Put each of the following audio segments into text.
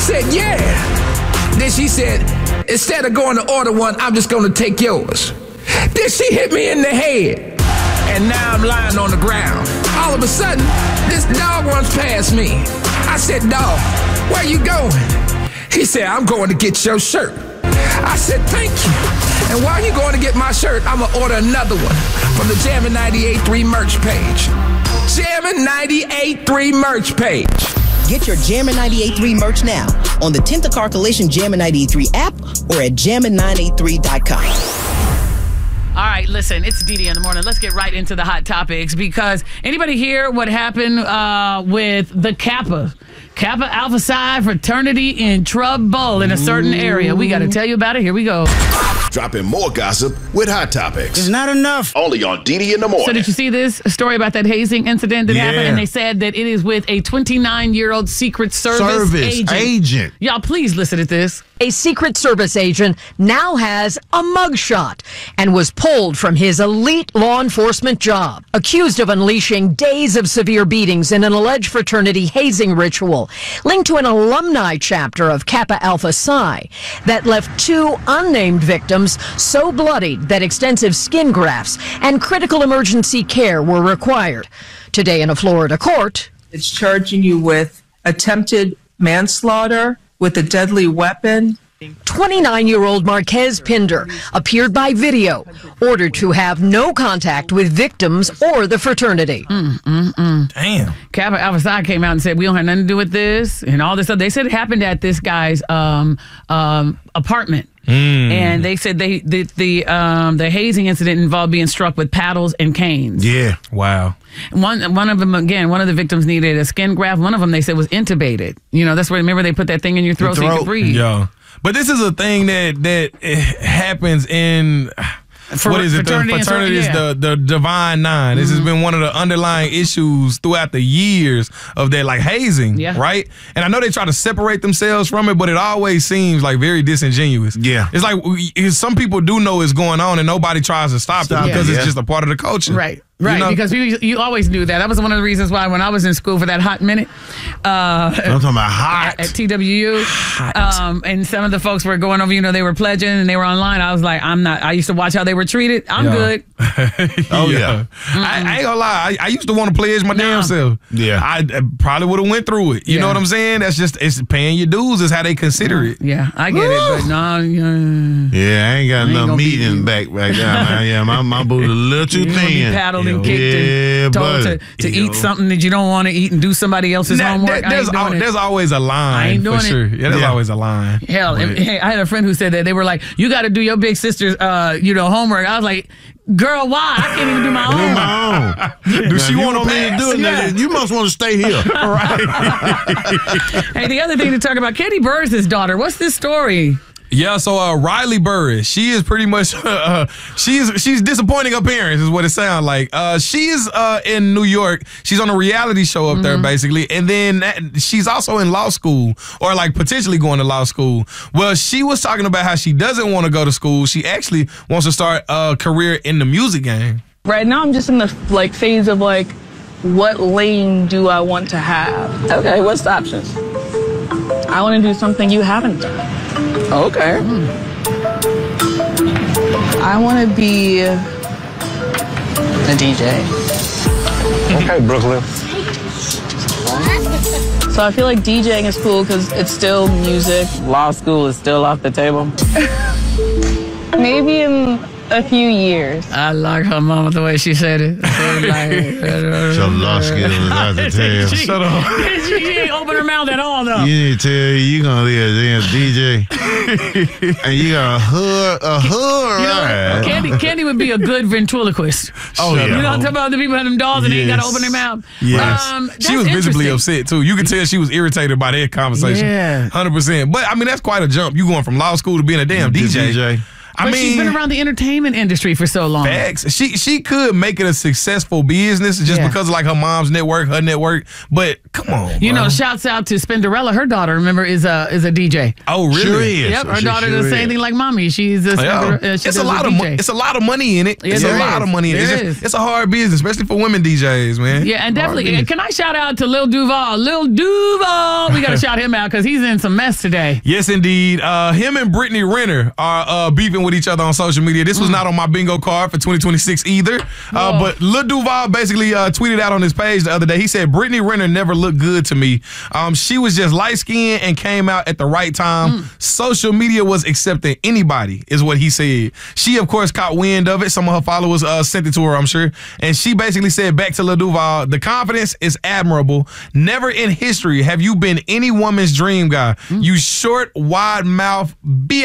said, yeah. Then she said, instead of going to order one, I'm just going to take yours. Then she hit me in the head. And now I'm lying on the ground. All of a sudden, this dog runs past me. I said, dog, where you going? He said, I'm going to get your shirt. I said, thank you. And while you're going to get my shirt, I'm going to order another one from the Jammin' 98.3 merch page. Jammin' 98.3 merch page. Get your Jammin' 98.3 merch now on the Tinta Car Collision Jammin' 98.3 app or at jammin983.com. All right, listen, it's DD in the morning. Let's get right into the hot topics because anybody hear what happened with the Kappa Alpha Psi fraternity in trouble in a certain area? We got to tell you about it. Here we go. Dropping more gossip with hot topics. It's not enough. Only on DD in the morning. So did you see this story about that hazing incident that happened? And they said that it is with a 29-year-old Secret Service agent. Y'all, please listen to this. A Secret Service agent now has a mugshot and was pulled from his elite law enforcement job, accused of unleashing days of severe beatings in an alleged fraternity hazing ritual linked to an alumni chapter of Kappa Alpha Psi that left 2 unnamed victims so bloodied that extensive skin grafts and critical emergency care were required. Today in a Florida court, it's charging you with attempted manslaughter with a deadly weapon. 29-year-old Marquez Pinder appeared by video, ordered to have no contact with victims or the fraternity. Damn. Kappa Alpha Psi came out and said, we don't have nothing to do with this and all this stuff. They said it happened at this guy's apartment. And they said the hazing incident involved being struck with paddles and canes. Yeah. Wow. One of them, again, one of the victims needed a skin graft. One of them, they said, was intubated. You know, that's where, remember, they put that thing in your throat so you could breathe. Yeah. But this is a thing that happens in... What is it? The fraternity is the Divine Nine. This has been one of the underlying issues throughout the years of that, like hazing, right? And I know they try to separate themselves from it, but it always seems like very disingenuous. Yeah, it's like some people do know it's going on, and nobody tries to stop it because it's just a part of the culture, right? Right, you know? Because you always knew that. That was one of the reasons why when I was in school for that hot minute. I'm talking about hot. At TWU. And some of the folks were going over, they were pledging and they were online. I was like, I'm not. I used to watch how they were treated. I'm good. Oh, yeah. I ain't gonna lie. I used to want to pledge my damn self. Yeah. I probably would have went through it. You know what I'm saying? That's just, it's paying your dues is how they consider it. Yeah, I get it. But no. Yeah, I ain't got enough meat in the back right now. Yeah, my booty a little too thin. Paddled and kicked and told to eat something that you don't want to eat and do somebody else's homework. There's always a line. I ain't doing for sure. Yeah, there's always a line. Hell, hey, I had a friend who said that. They were like, you got to do your big sister's homework. I was like, girl, why? I can't even do my own. Do she want me to do it? Yeah. You must want to stay here. Right. Hey, the other thing to talk about, Katie Burris' daughter. What's this story? Yeah, so Riley Burris, she is pretty much she's disappointing appearance is what it sounds like. She's in New York. She's on a reality show up there basically, and then she's also in law school or like potentially going to law school. Well, she was talking about how she doesn't want to go to school. She actually wants to start a career in the music game. Right now, I'm just in the phase of what lane do I want to have? Okay, what's the options? I want to do something you haven't done. Okay. I want to be a DJ. Okay, Brooklyn. So I feel like DJing is cool because it's still music. Law school is still off the table. Maybe in a few years. I like her mama the way she said it. So law school is out the tail. Shut up. She ain't open her mouth at all, though. You need to tell you gonna be a damn DJ, and you got a hood right? Candy would be a good ventriloquist. Oh yeah. You know, I'm talking about the people who have them dolls and they ain't got to open their mouth. Yes. She was visibly upset too. You could tell she was irritated by that conversation. Yeah. 100%. But I mean, that's quite a jump. You going from law school to being a damn DJ. But she's been around the entertainment industry for so long. Facts. She could make it a successful business just because of like her mom's network, her network. But come on, you know, shouts out to Spinderella. Her daughter, remember, is a DJ. Oh, really? Sure is. Yep, her daughter does the same thing like mommy. She's a it's a lot of it's a lot of money in it. It's a lot of money in it. It's a hard business, especially for women DJs, man. Yeah, and definitely. Can I shout out to Lil Duval? Lil Duval, we got to shout him out because he's in some mess today. Yes, indeed. Him and Brittany Renner are beefing with each other on social media. This was not on my bingo card for 2026 either. But Lil Duval basically tweeted out on his page the other day. He said, Brittany Renner never looked good to me. She was just light-skinned and came out at the right time. Social media was accepting anybody, is what he said. She, of course, caught wind of it. Some of her followers sent it to her, I'm sure. And she basically said back to Lil Duval, the confidence is admirable. Never in history have you been any woman's dream guy. You short, wide mouth,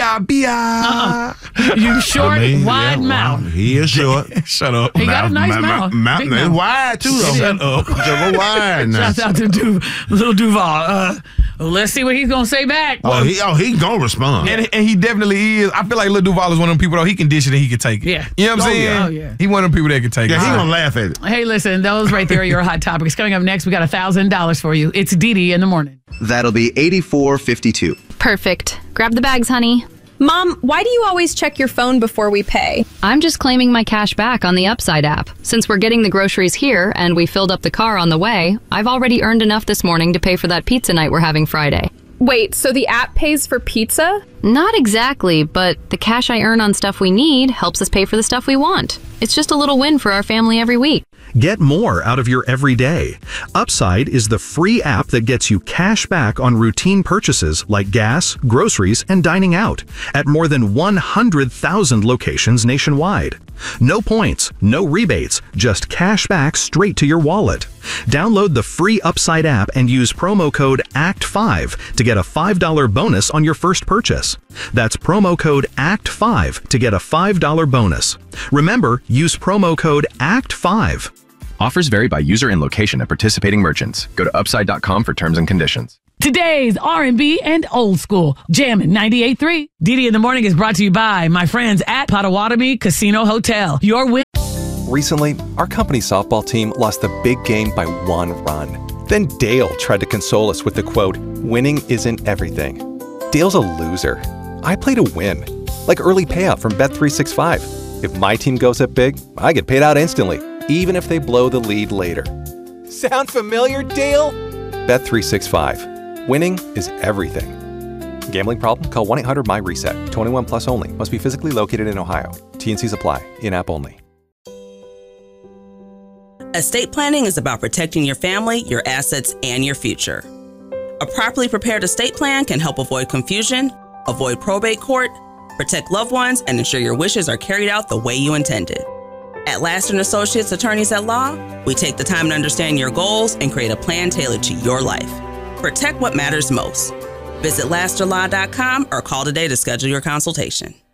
B.I.B.I. You short, wide mouth. He is short. Shut up. He got a nice mouth. Mouth is wide, too, though. Shut up. Just wide now. Shout out to Lil Duval. Let's see what he's going to say back. He going to respond. And he definitely is. I feel like Lil Duval is one of them people, though. He can dish it and he can take it. Yeah. You know what I'm saying? Oh, yeah. He one of them people that can take it. Yeah, he going to laugh at it. Hey, listen, those right there are your hot topics. Coming up next, we got $1,000 for you. It's Dee in the morning. That'll be $84.52. Perfect. Grab the bags, honey. Mom, why do you always check your phone before we pay? I'm just claiming my cash back on the Upside app. Since we're getting the groceries here and we filled up the car on the way, I've already earned enough this morning to pay for that pizza night we're having Friday. Wait, so the app pays for pizza? Not exactly, but the cash I earn on stuff we need helps us pay for the stuff we want. It's just a little win for our family every week. Get more out of your everyday. Upside is the free app that gets you cash back on routine purchases like gas, groceries, and dining out at more than 100,000 locations nationwide. No points, no rebates, just cash back straight to your wallet. Download the free Upside app and use promo code ACT5 to get a $5 bonus on your first purchase. That's promo code ACT5 to get a $5 bonus. Remember, use promo code ACT5. Offers vary by user and location at participating merchants. Go to upside.com for terms and conditions. Today's R&B and old school, Jammin' 98.3. Dee in the morning is brought to you by my friends at Potawatomi Casino Hotel. Your win. Recently, our company's softball team lost the big game by 1 run. Then Dale tried to console us with the quote, "Winning isn't everything." Dale's a loser. I play to win, like early payout from Bet365. If my team goes up big, I get paid out instantly, even if they blow the lead later. Sound familiar, Dale? Bet365. Winning is everything. Gambling problem? Call 1-800-MY-RESET. 21 plus only. Must be physically located in Ohio. T&Cs apply. In-app only. Estate planning is about protecting your family, your assets, and your future. A properly prepared estate plan can help avoid confusion, avoid probate court, protect loved ones, and ensure your wishes are carried out the way you intended. At Laster & Associates Attorneys at Law, we take the time to understand your goals and create a plan tailored to your life. Protect what matters most. Visit lasterlaw.com or call today to schedule your consultation.